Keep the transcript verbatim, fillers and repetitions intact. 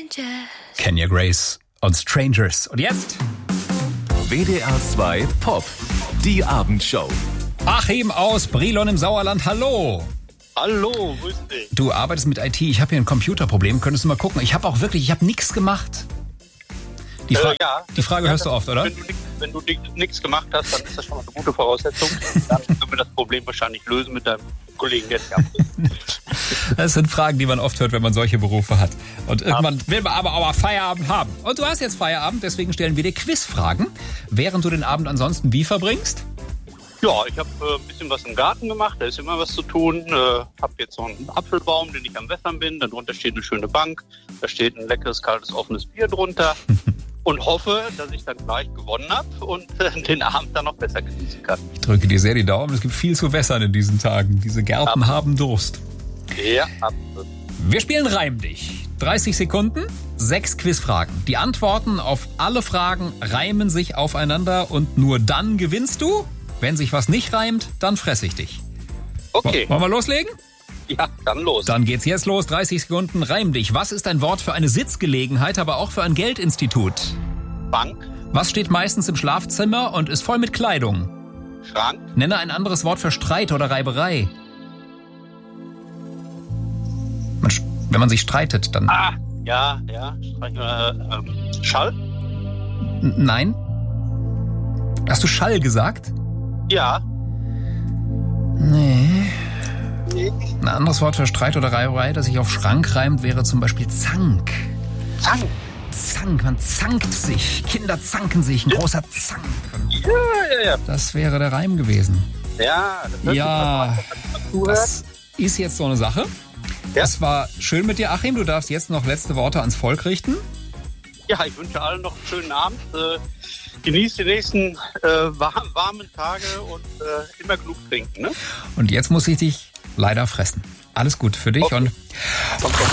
Kenya Grace und Strangers. Und jetzt? W D R zwei Pop, die Abendshow. Achim aus Brilon im Sauerland, hallo. Hallo, grüß dich. Du arbeitest mit I T, ich habe hier ein Computerproblem, könntest du mal gucken. Ich habe auch wirklich, ich habe nichts gemacht. Die, Fra- äh, ja, die Frage ja, hörst du oft, oder? Wenn du, nix, wenn du nichts gemacht hast, dann ist das schon mal eine gute Voraussetzung. Dann können wir das Problem wahrscheinlich lösen mit deinem Kollegen, der dich abgibt. Das sind Fragen, die man oft hört, wenn man solche Berufe hat. Und irgendwann will man aber auch Feierabend haben. Und du hast jetzt Feierabend, deswegen stellen wir dir Quizfragen, während du den Abend ansonsten wie verbringst? Ja, ich habe äh, ein bisschen was im Garten gemacht, da ist immer was zu tun. Äh, habe jetzt so einen Apfelbaum, den ich am Wässern bin. Darunter steht eine schöne Bank, da steht ein leckeres, kaltes, offenes Bier drunter. Und hoffe, dass ich dann gleich gewonnen habe und äh, den Abend dann noch besser genießen kann. Ich drücke dir sehr die Daumen, es gibt viel zu wässern in diesen Tagen. Diese Gärten absolut. Haben Durst. Ja, absolut. Wir spielen Reim dich. dreißig Sekunden, sechs Quizfragen. Die Antworten auf alle Fragen reimen sich aufeinander und nur dann gewinnst du. Wenn sich was nicht reimt, dann fresse ich dich. Okay. Wollen wir loslegen? Ja, dann los. Dann geht's jetzt los. dreißig Sekunden, reim dich. Was ist ein Wort für eine Sitzgelegenheit, aber auch für ein Geldinstitut? Bank. Was steht meistens im Schlafzimmer und ist voll mit Kleidung? Schrank. Nenne ein anderes Wort für Streit oder Reiberei. Man, wenn man sich streitet, dann... Ah, ja, ja. Äh, ähm, Schall? N- nein. Hast du Schall gesagt? Ja. Nee. Nee. Ein anderes Wort für Streit oder Reiberei, das sich auf Schrank reimt, wäre zum Beispiel Zank. Zank? Zank, man zankt sich. Kinder zanken sich, ein großer Zank. Ja, ja, ja. Das wäre der Reim gewesen. Ja, das hört Ja, sich das ist jetzt so eine Sache. Ja. Es war schön mit dir, Achim. Du darfst jetzt noch letzte Worte ans Volk richten. Ja, ich wünsche allen noch einen schönen Abend. Äh, genießt die nächsten äh, warm, warmen Tage und äh, immer genug trinken. Ne? Und jetzt muss ich dich leider fressen. Alles gut für dich Okay. und... Komm, komm.